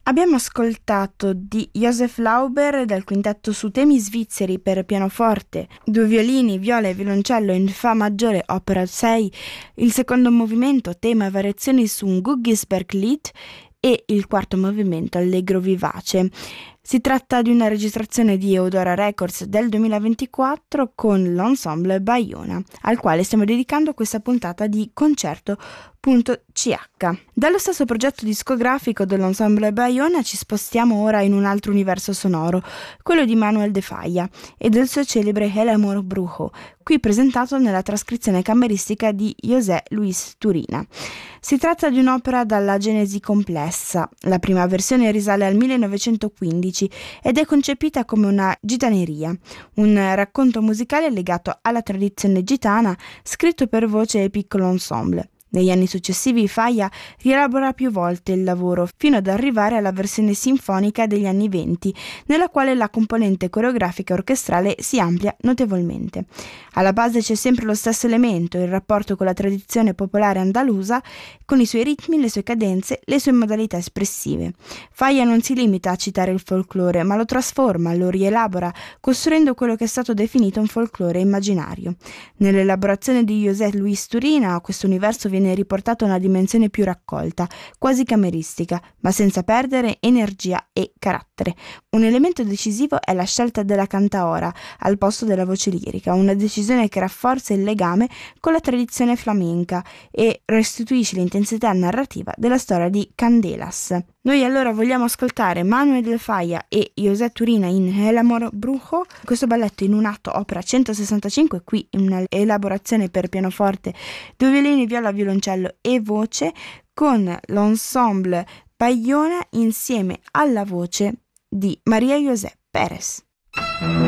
Abbiamo ascoltato di Josef Lauber dal quintetto su temi svizzeri per pianoforte, due violini, viola e violoncello in Fa maggiore opera 6, il secondo movimento, tema e variazioni su un Guggisberg-Lied e il quarto movimento allegro vivace. Si tratta di una registrazione di Eudora Records del 2024 con l'Ensemble Baiona, al quale stiamo dedicando questa puntata di Concerto.ch. Dallo stesso progetto discografico dell'Ensemble Baiona ci spostiamo ora in un altro universo sonoro, quello di Manuel de Falla e del suo celebre El Amor Brujo, qui presentato nella trascrizione cameristica di José Luis Turina. Si tratta di un'opera dalla genesi complessa. La prima versione risale al 1915 ed è concepita come una gitaneria, un racconto musicale legato alla tradizione gitana scritto per voce e piccolo ensemble. Negli anni successivi Falla rielabora più volte il lavoro fino ad arrivare alla versione sinfonica degli anni '20, nella quale la componente coreografica orchestrale si amplia notevolmente. Alla base c'è sempre lo stesso elemento, il rapporto con la tradizione popolare andalusa, con i suoi ritmi, le sue cadenze, le sue modalità espressive. Falla non si limita a citare il folklore, ma lo trasforma, lo rielabora, costruendo quello che è stato definito un folklore immaginario. Nell'elaborazione di José Luis Turina, questo universo viene riportato a una dimensione più raccolta, quasi cameristica, ma senza perdere energia e carattere. Un elemento decisivo è la scelta della cantaora al posto della voce lirica, una decisione che rafforza il legame con la tradizione flamenca e restituisce l'intensità narrativa della storia di Candelas. Noi allora vogliamo ascoltare Manuel de Falla e José Turina in El Amor Brujo, questo balletto in un atto opera 165, qui in una elaborazione per pianoforte, due violini, viola, violoncello e voce, con l'ensemble Baiona insieme alla voce di Maria José Pérez.